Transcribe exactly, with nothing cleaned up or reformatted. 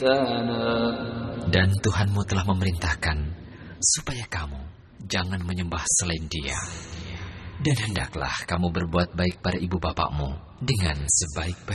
Dan Tuhanmu telah memerintahkan supaya kamu jangan menyembah selain Dia. Dan hendaklah kamu berbuat baik pada ibu bapakmu dengan sebaik-baik.